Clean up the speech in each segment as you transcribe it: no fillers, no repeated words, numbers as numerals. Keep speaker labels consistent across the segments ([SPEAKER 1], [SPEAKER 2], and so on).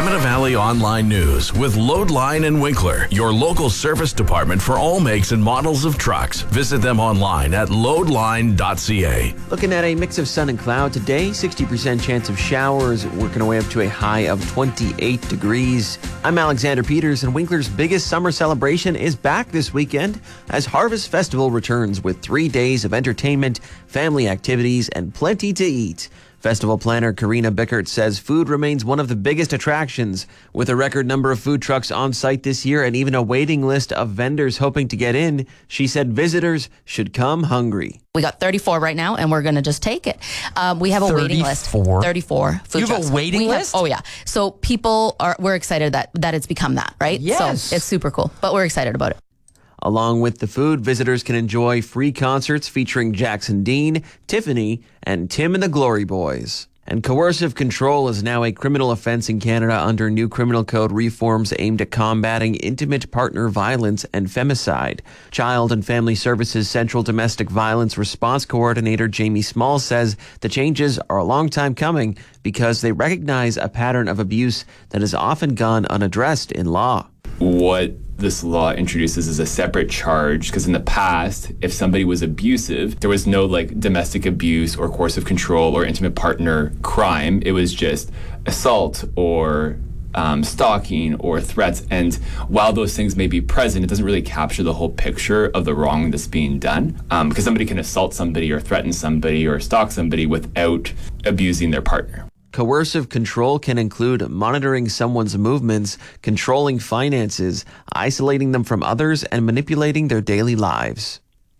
[SPEAKER 1] Pembina Valley Online News with Loadline and Winkler, your local service department for all makes and models of trucks. Visit them online at loadline.ca.
[SPEAKER 2] Looking at a mix of sun and cloud today, 60% chance of showers, working our way up to a high of 28 degrees. I'm Alexander Peters, and Winkler's biggest summer celebration is back this weekend as Harvest Festival returns with 3 days of entertainment, family activities, and plenty to eat. Festival planner Karina Bickert says food remains one of the biggest attractions, with a record number of food trucks on site this year and even a waiting list of vendors hoping to get in. She said visitors should come hungry.
[SPEAKER 3] We got 34 right now, and we're going to just take it. We have a waiting list. 34 food
[SPEAKER 4] You have
[SPEAKER 3] trucks.
[SPEAKER 4] a waiting list?
[SPEAKER 3] Oh, yeah. So we're excited that it's become that, right?
[SPEAKER 4] Yes.
[SPEAKER 3] So it's super cool, but we're excited about it.
[SPEAKER 2] Along with the food, visitors can enjoy free concerts featuring Jackson Dean, Tiffany, and Tim and the Glory Boys. And coercive control is now a criminal offense in Canada under new criminal code reforms aimed at combating intimate partner violence and femicide. Child and Family Services Central Domestic Violence Response Coordinator Jamie Small says the changes are a long time coming because they recognize a pattern of abuse that has often gone unaddressed in law.
[SPEAKER 5] What this law introduces is a separate charge, because in the past, if somebody was abusive, there was no domestic abuse or coercive control or intimate partner crime. It was just assault or stalking or threats. And while those things may be present, it doesn't really capture the whole picture of the wrong that's being done, because somebody can assault somebody or threaten somebody or stalk somebody without abusing their partner.
[SPEAKER 2] Coercive control can include monitoring someone's movements, controlling finances, isolating them from others, and manipulating their daily lives.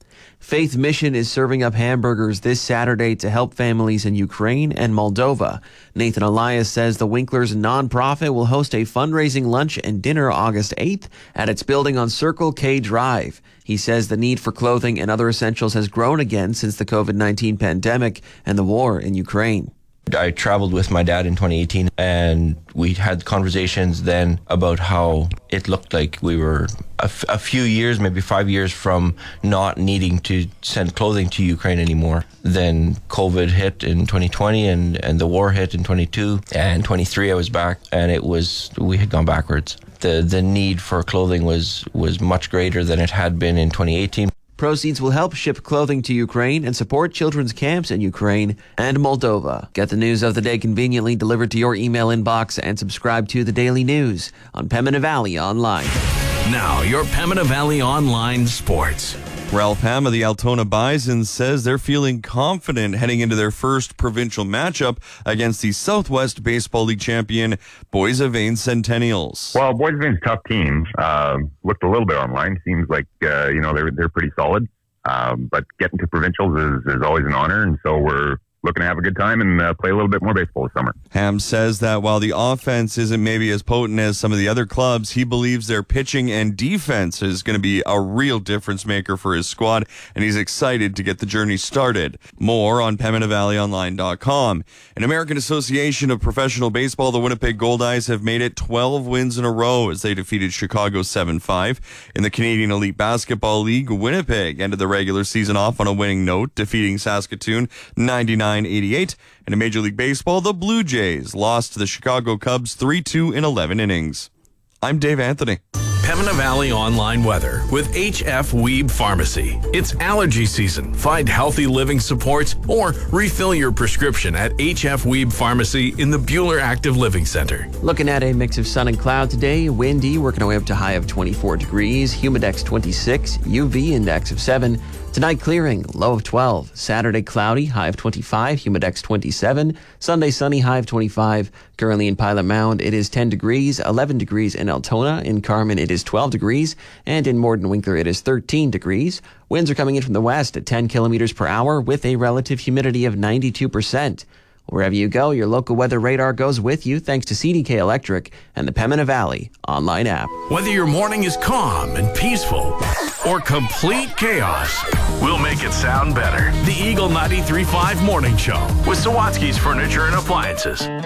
[SPEAKER 2] Faith Mission is serving up hamburgers this Saturday to help families in Ukraine and Moldova. Nathan Elias says the Winklers nonprofit will host a fundraising lunch and dinner August 8th at its building on Circle K Drive. He says the need for clothing and other essentials has grown again since the COVID-19 pandemic and the war in Ukraine.
[SPEAKER 6] I traveled with my dad in 2018, and we had conversations then about how it looked like we were a few years, maybe 5 years from not needing to send clothing to Ukraine anymore. Then COVID hit in 2020 and the war hit in 22, and 23 I was back, and we had gone backwards. The need for clothing was much greater than it had been in 2018.
[SPEAKER 2] Proceeds will help ship clothing to Ukraine and support children's camps in Ukraine and Moldova. Get the news of the day conveniently delivered to your email inbox and subscribe to the Daily News on Pembina Valley Online.
[SPEAKER 1] Now, your Pembina Valley Online Sports.
[SPEAKER 7] Ralph Ham of the Altona Bison says they're feeling confident heading into their first provincial matchup against the Southwest Baseball League champion Boissevain Centennials.
[SPEAKER 8] Well, Boissevain's a tough team. Looked a little bit online. Seems like they're pretty solid. But getting to provincials is always an honor, and so we're looking to have a good time and play a little bit more baseball this summer.
[SPEAKER 7] Ham says that while the offense isn't maybe as potent as some of the other clubs, he believes their pitching and defense is going to be a real difference maker for his squad, and he's excited to get the journey started. More on PembinaValleyOnline.com. An American Association of Professional Baseball, the Winnipeg Goldeyes have made it 12 wins in a row as they defeated Chicago 7-5. In the Canadian Elite Basketball League, Winnipeg ended the regular season off on a winning note, defeating Saskatoon 99-88. And in Major League Baseball, the Blue Jays lost to the Chicago Cubs 3-2 in 11 innings. I'm Dave Anthony.
[SPEAKER 1] Pembina Valley Online Weather with HF Weeb Pharmacy. It's allergy season. Find healthy living supports or refill your prescription at HF Weeb Pharmacy in the Buhler Active Living Center.
[SPEAKER 2] Looking at a mix of sun and cloud today, windy, working our way up to high of 24 degrees, humidex 26, UV index of 7. Tonight clearing, low of 12. Saturday cloudy, high of 25, humidex 27. Sunday sunny, high of 25. Currently in Pilot Mound, it is 10 degrees, 11 degrees in Altona. In Carmen, it is 12 degrees. And in Morden Winkler, it is 13 degrees. Winds are coming in from the west at 10 kilometers per hour with a relative humidity of 92%. Wherever you go, your local weather radar goes with you thanks to CDK Electric and the Pembina Valley online app.
[SPEAKER 1] Whether your morning is calm and peaceful or complete chaos, we'll make it sound better. The Eagle 93.5 Morning Show with Sawatsky's Furniture and Appliances.